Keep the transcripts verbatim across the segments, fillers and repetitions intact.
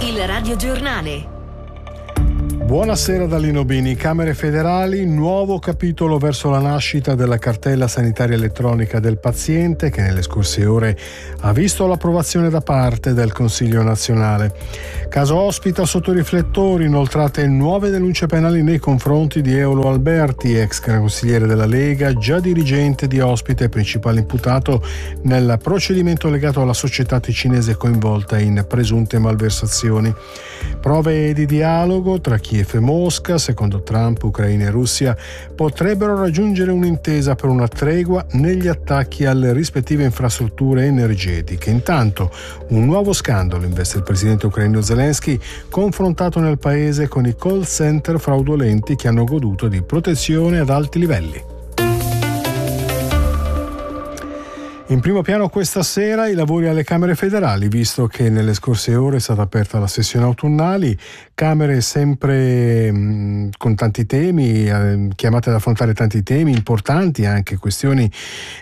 Il radiogiornale. Buonasera da Lino Bini. Camere federali, nuovo capitolo verso la nascita della cartella sanitaria elettronica del paziente, che nelle scorse ore ha visto l'approvazione da parte del Consiglio nazionale. Caso ospita sotto riflettori inoltrate nuove denunce penali nei confronti di Eolo Alberti, ex consigliere della Lega, già dirigente di Ospite e principale imputato nel procedimento legato alla società ticinese coinvolta in presunte malversazioni. Prove di dialogo tra Kiev e Mosca, secondo Trump, Ucraina e Russia potrebbero raggiungere un'intesa per una tregua negli attacchi alle rispettive infrastrutture energetiche. Intanto un nuovo scandalo investe il presidente ucraino Zelensky, confrontato nel paese con i call center fraudolenti che hanno goduto di protezione ad alti livelli. In primo piano questa sera i lavori alle Camere federali, visto che nelle scorse ore è stata aperta la sessione autunnali, Camere sempre mh, con tanti temi, eh, chiamate ad affrontare tanti temi importanti, anche questioni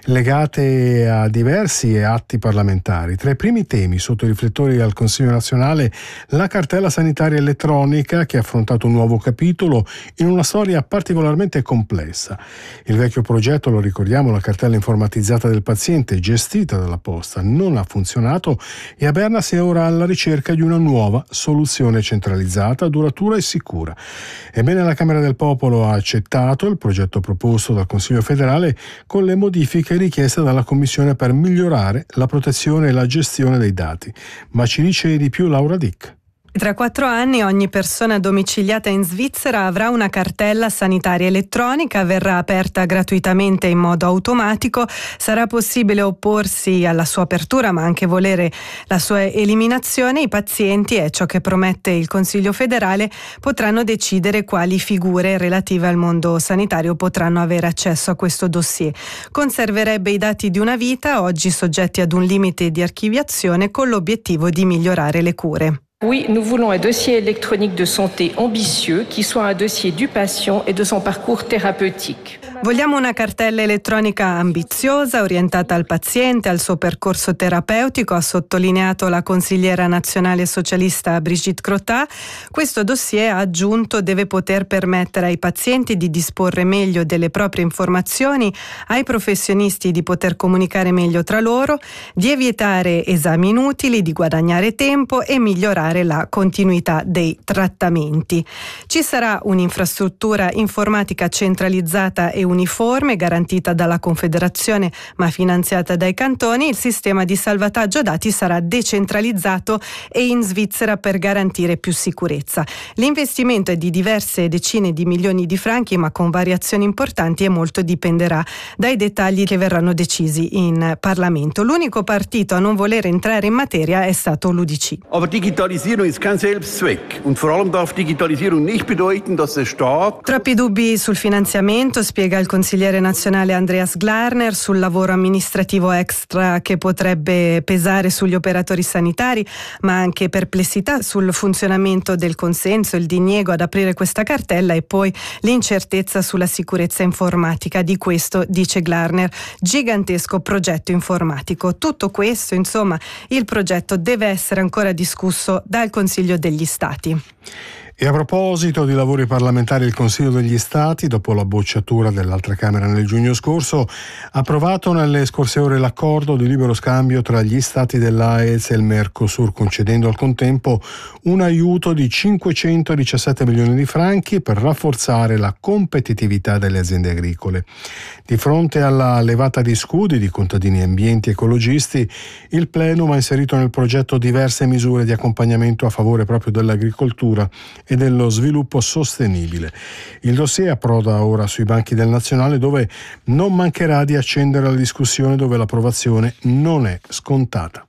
legate a diversi atti parlamentari. Tra i primi temi sotto i riflettori al Consiglio nazionale, la cartella sanitaria elettronica, che ha affrontato un nuovo capitolo in una storia particolarmente complessa. Il vecchio progetto, lo ricordiamo, la cartella informatizzata del paziente, gestita dalla Posta, non ha funzionato e a Berna si è ora alla ricerca di una nuova soluzione centralizzata, duratura e sicura. Ebbene, la Camera del Popolo ha accettato il progetto proposto dal Consiglio federale con le modifiche richieste dalla Commissione per migliorare la protezione e la gestione dei dati. Ma ci dice di più Laura Dick. Tra quattro anni ogni persona domiciliata in Svizzera avrà una cartella sanitaria elettronica, verrà aperta gratuitamente in modo automatico, sarà possibile opporsi alla sua apertura ma anche volere la sua eliminazione. I pazienti, è ciò che promette il Consiglio federale, potranno decidere quali figure relative al mondo sanitario potranno avere accesso a questo dossier. Conserverebbe i dati di una vita, oggi soggetti ad un limite di archiviazione, con l'obiettivo di migliorare le cure. Oui, nous voulons un dossier électronique de santé ambitieux qui soit un dossier du patient et de son parcours thérapeutique. Vogliamo una cartella elettronica ambiziosa, orientata al paziente, al suo percorso terapeutico, ha sottolineato la consigliera nazionale socialista Brigitte Crottat. Questo dossier, ha aggiunto, deve poter permettere ai pazienti di disporre meglio delle proprie informazioni, ai professionisti di poter comunicare meglio tra loro, di evitare esami inutili, di guadagnare tempo e migliorare la continuità dei trattamenti. Ci sarà un'infrastruttura informatica centralizzata e uniforme, garantita dalla Confederazione ma finanziata dai cantoni. Il sistema di salvataggio dati sarà decentralizzato e in Svizzera per garantire più sicurezza. L'investimento è di diverse decine di milioni di franchi, ma con variazioni importanti, e molto dipenderà dai dettagli che verranno decisi in Parlamento. L'unico partito a non voler entrare in materia è stato l'U D C. Aber Digitalisierung ist kein Selbstzweck und vor allem darf Digitalisierung nicht bedeuten, dass der Staat. Troppi dubbi sul finanziamento, spiega il consigliere nazionale Andreas Glarner, sul lavoro amministrativo extra che potrebbe pesare sugli operatori sanitari, ma anche perplessità sul funzionamento del consenso, il diniego ad aprire questa cartella e poi l'incertezza sulla sicurezza informatica. Di questo, dice Glarner, gigantesco progetto informatico. Tutto questo, insomma, il progetto deve essere ancora discusso dal Consiglio degli Stati. E a proposito di lavori parlamentari, il Consiglio degli Stati, dopo la bocciatura dell'altra Camera nel giugno scorso, ha approvato nelle scorse ore l'accordo di libero scambio tra gli Stati dell'A E Z e il Mercosur, concedendo al contempo un aiuto di cinquecentodiciassette milioni di franchi per rafforzare la competitività delle aziende agricole. Di fronte alla levata di scudi di contadini, ambienti e ecologisti, il Plenum ha inserito nel progetto diverse misure di accompagnamento a favore proprio dell'agricoltura e dello sviluppo sostenibile. Il dossier approda ora sui banchi del Nazionale, dove non mancherà di accendere la discussione, dove l'approvazione non è scontata.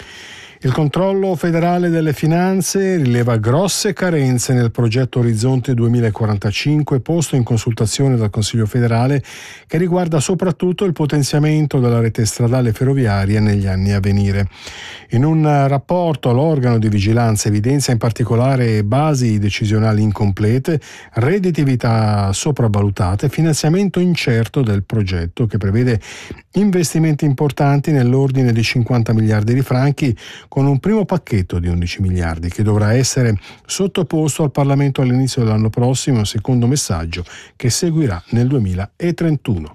Il controllo federale delle finanze rileva grosse carenze nel progetto Orizzonte duemilaquarantacinque posto in consultazione dal Consiglio federale, che riguarda soprattutto il potenziamento della rete stradale e ferroviaria negli anni a venire. In un rapporto l'organo di vigilanza evidenzia in particolare basi decisionali incomplete, redditività sopravvalutate, finanziamento incerto del progetto, che prevede investimenti importanti nell'ordine di cinquanta miliardi di franchi, con un primo pacchetto di undici miliardi che dovrà essere sottoposto al Parlamento all'inizio dell'anno prossimo, un secondo messaggio che seguirà nel duemilatrentuno.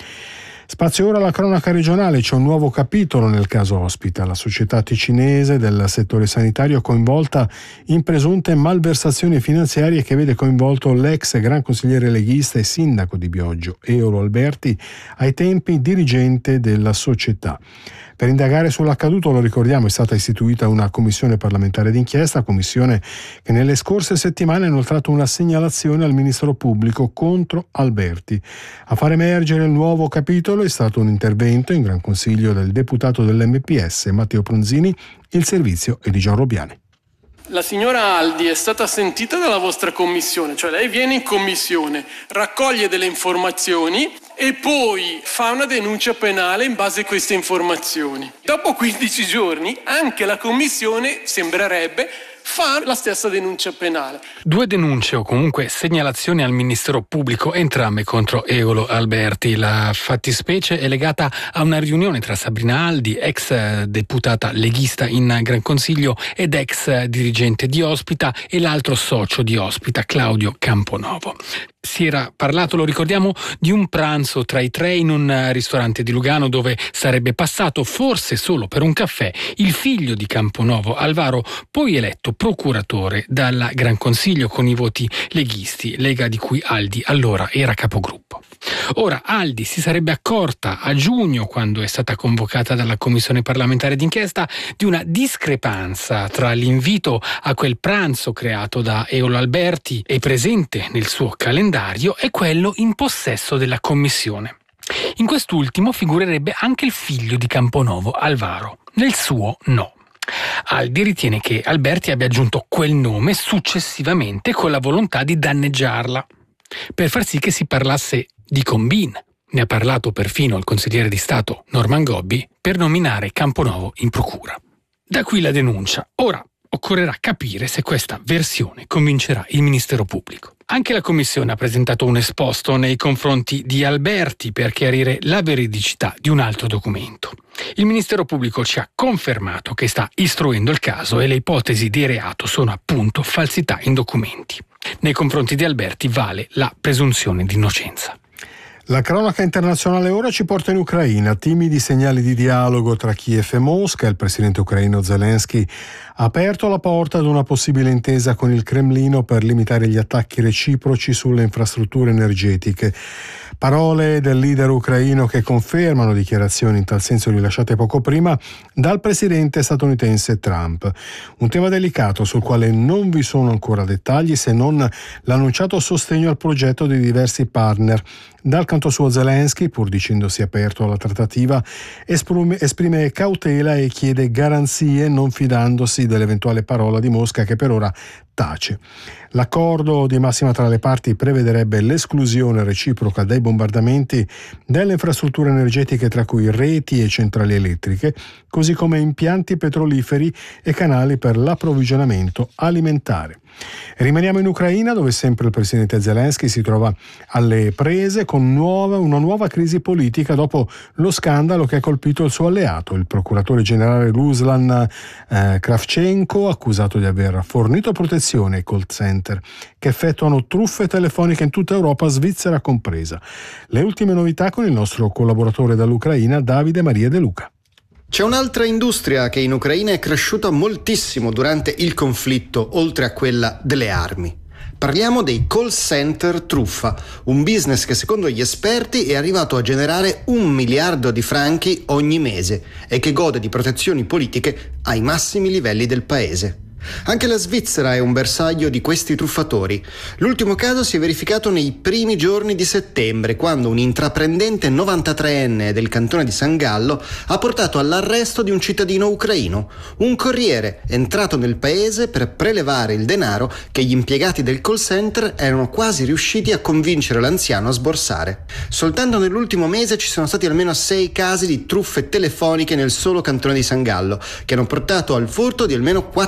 Spazio ora alla cronaca regionale, c'è un nuovo capitolo nel caso Ospita, la società ticinese del settore sanitario coinvolta in presunte malversazioni finanziarie che vede coinvolto l'ex gran consigliere leghista e sindaco di Bioggio, Eolo Alberti, ai tempi dirigente della società. Per indagare sull'accaduto, lo ricordiamo, è stata istituita una commissione parlamentare d'inchiesta, commissione che nelle scorse settimane ha inoltrato una segnalazione al Ministero Pubblico contro Alberti. A far emergere il nuovo capitolo è stato un intervento in Gran Consiglio del deputato dell'M P S Matteo Pronzini. Il servizio è di Gian Robbiani. La signora Aldi è stata sentita dalla vostra commissione, cioè lei viene in commissione, raccoglie delle informazioni e poi fa una denuncia penale in base a queste informazioni. Dopo quindici giorni anche la commissione, sembrerebbe, fa la stessa denuncia penale. Due denunce o comunque segnalazioni al Ministero Pubblico, entrambe contro Eolo Alberti. La fattispecie è legata a una riunione tra Sabrina Aldi, ex deputata leghista in Gran Consiglio ed ex dirigente di Ospita, e l'altro socio di Ospita, Claudio Camponovo. Si era parlato, lo ricordiamo, di un pranzo tra i tre in un ristorante di Lugano dove sarebbe passato, forse solo per un caffè, il figlio di Camponovo, Alvaro, poi eletto procuratore dal Gran Consiglio con i voti leghisti, lega di cui Aldi allora era capogruppo. Ora, Aldi si sarebbe accorta a giugno, quando è stata convocata dalla Commissione parlamentare d'inchiesta, di una discrepanza tra l'invito a quel pranzo creato da Eolo Alberti e presente nel suo calendario e quello in possesso della Commissione. In quest'ultimo figurerebbe anche il figlio di Camponovo, Alvaro. Nel suo no. Aldi ritiene che Alberti abbia aggiunto quel nome successivamente con la volontà di danneggiarla, per far sì che si parlasse di combin. Ne ha parlato perfino il consigliere di Stato Norman Gobbi per nominare Camponovo in procura. Da qui la denuncia. Ora occorrerà capire se questa versione convincerà il Ministero Pubblico. Anche la Commissione ha presentato un esposto nei confronti di Alberti per chiarire la veridicità di un altro documento. Il Ministero Pubblico ci ha confermato che sta istruendo il caso e le ipotesi di reato sono appunto falsità in documenti. Nei confronti di Alberti vale la presunzione di innocenza. La cronaca internazionale ora ci porta in Ucraina. Timidi segnali di dialogo tra Kiev e Mosca. Il presidente ucraino Zelensky ha aperto la porta ad una possibile intesa con il Cremlino per limitare gli attacchi reciproci sulle infrastrutture energetiche. Parole del leader ucraino che confermano dichiarazioni in tal senso rilasciate poco prima dal presidente statunitense Trump. Un tema delicato sul quale non vi sono ancora dettagli, se non l'annunciato sostegno al progetto di diversi partner. Dal canto suo Zelensky, pur dicendosi aperto alla trattativa, esprime, esprime cautela e chiede garanzie, non fidandosi dell'eventuale parola di Mosca che per ora tace. L'accordo di massima tra le parti prevederebbe l'esclusione reciproca dai bombardamenti delle infrastrutture energetiche, tra cui reti e centrali elettriche, così come impianti petroliferi e canali per l'approvvigionamento alimentare. Rimaniamo in Ucraina, dove sempre il presidente Zelensky si trova alle prese con nuova, una nuova crisi politica dopo lo scandalo che ha colpito il suo alleato, il procuratore generale Ruslan eh, Kravchenko, accusato di aver fornito protezione ai call center che effettuano truffe telefoniche in tutta Europa, Svizzera compresa. Le ultime novità con il nostro collaboratore dall'Ucraina, Davide Maria De Luca. C'è un'altra industria che in Ucraina è cresciuta moltissimo durante il conflitto, oltre a quella delle armi. Parliamo dei call center truffa, un business che secondo gli esperti è arrivato a generare un miliardo di franchi ogni mese e che gode di protezioni politiche ai massimi livelli del paese. Anche la Svizzera è un bersaglio di questi truffatori. L'ultimo caso si è verificato nei primi giorni di settembre, quando un intraprendente novantatreenne del cantone di San Gallo ha portato all'arresto di un cittadino ucraino, un corriere entrato nel paese per prelevare il denaro che gli impiegati del call center erano quasi riusciti a convincere l'anziano a sborsare. Soltanto nell'ultimo mese ci sono stati almeno sei casi di truffe telefoniche nel solo cantone di San Gallo, che hanno portato al furto di almeno quattrocento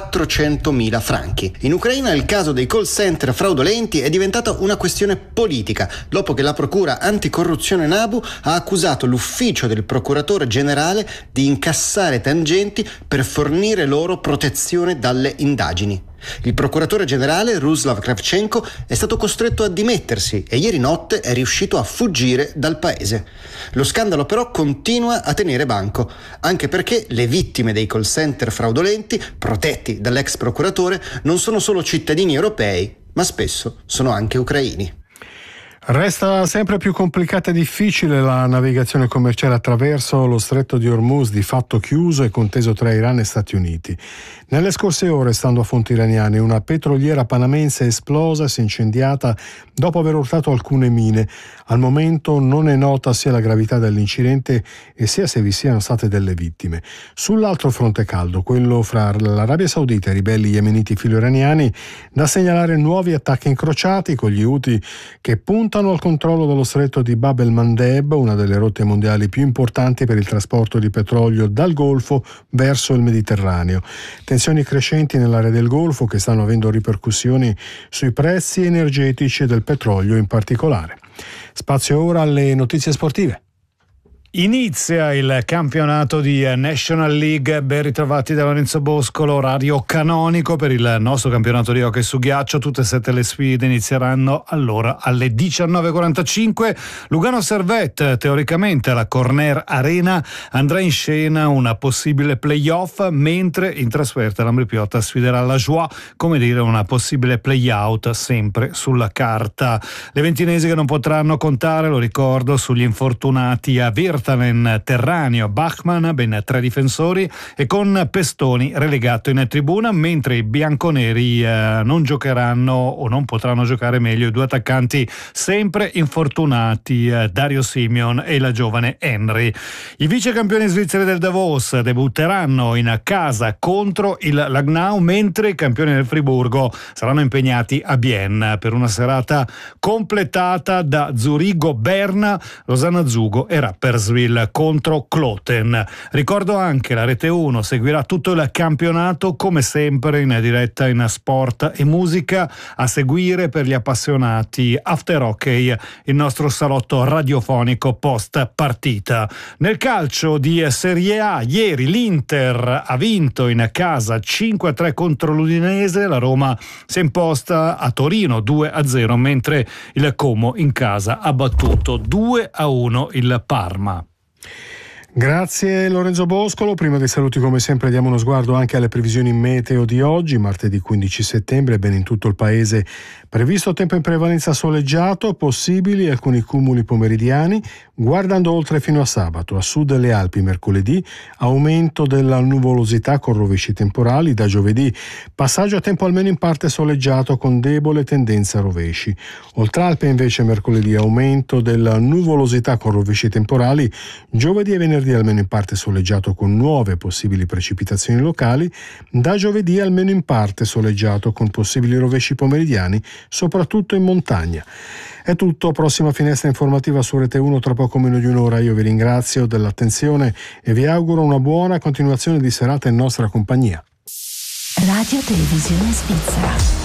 duecentomila franchi. In Ucraina il caso dei call center fraudolenti è diventato una questione politica, dopo che la procura anticorruzione NABU ha accusato l'ufficio del procuratore generale di incassare tangenti per fornire loro protezione dalle indagini. Il procuratore generale Ruslav Kravchenko è stato costretto a dimettersi e ieri notte è riuscito a fuggire dal paese. Lo scandalo però continua a tenere banco, anche perché le vittime dei call center fraudolenti, protetti dall'ex procuratore, non sono solo cittadini europei, ma spesso sono anche ucraini. Resta sempre più complicata e difficile la navigazione commerciale attraverso lo stretto di Hormuz, di fatto chiuso e conteso tra Iran e Stati Uniti. Nelle scorse ore, stando a fonti iraniane, una petroliera panamense è esplosa e si è incendiata dopo aver urtato alcune mine. Al momento non è nota sia la gravità dell'incidente e sia se vi siano state delle vittime. Sull'altro fronte caldo, quello fra l'Arabia Saudita e i ribelli yemeniti filo-iraniani, da segnalare nuovi attacchi incrociati con gli Houthi che puntano al controllo dello stretto di Bab el-Mandeb, una delle rotte mondiali più importanti per il trasporto di petrolio dal Golfo verso il Mediterraneo. Tensioni crescenti nell'area del Golfo che stanno avendo ripercussioni sui prezzi energetici e del petrolio in particolare. Spazio ora alle notizie sportive. Inizia il campionato di National League, ben ritrovati da Lorenzo Boscolo, orario canonico per il nostro campionato di hockey su ghiaccio. Tutte e sette le sfide inizieranno allora alle diciannove e quarantacinque. Lugano Servette, teoricamente alla Corner Arena, andrà in scena una possibile playoff, mentre in trasferta l'Ambri Piotta sfiderà la Joie, come dire una possibile playout sempre sulla carta. Le ventinesi che non potranno contare, lo ricordo, sugli infortunati a Virtanen, Terraneo, Bachmann, ben tre difensori, e con Pestoni relegato in tribuna, mentre i bianconeri eh, non giocheranno o non potranno giocare meglio i due attaccanti sempre infortunati, eh, Dario Simeon e la giovane Henry. I vice campioni svizzeri del Davos debutteranno in casa contro il Langnau, mentre i campioni del Friburgo saranno impegnati a Bienne per una serata completata da Zurigo-Berna, Losanna-Zugo e Rapperswil contro Kloten. Ricordo anche la Rete uno seguirà tutto il campionato come sempre in diretta in sport e musica, a seguire per gli appassionati After Hockey, il nostro salotto radiofonico post partita. Nel calcio di Serie A ieri l'Inter ha vinto in casa cinque a tre contro l'Udinese, la Roma si è imposta a Torino due a zero, mentre il Como in casa ha battuto due a uno il Parma. Grazie Lorenzo Boscolo. Prima dei saluti, come sempre, diamo uno sguardo anche alle previsioni meteo di oggi, martedì quindici settembre. Ben in tutto il paese previsto tempo in prevalenza soleggiato, possibili alcuni cumuli pomeridiani, guardando oltre fino a sabato. A sud delle Alpi mercoledì aumento della nuvolosità con rovesci temporali, da giovedì passaggio a tempo almeno in parte soleggiato con debole tendenza a rovesci. Oltre Alpe invece mercoledì aumento della nuvolosità con rovesci temporali, giovedì e venerdì almeno in parte soleggiato con nuove possibili precipitazioni locali, da giovedì almeno in parte soleggiato con possibili rovesci pomeridiani, soprattutto in montagna. È tutto, prossima finestra informativa su Rete uno tra poco meno di un'ora. Io vi ringrazio dell'attenzione e vi auguro una buona continuazione di serata in nostra compagnia. Radio Televisione Svizzera.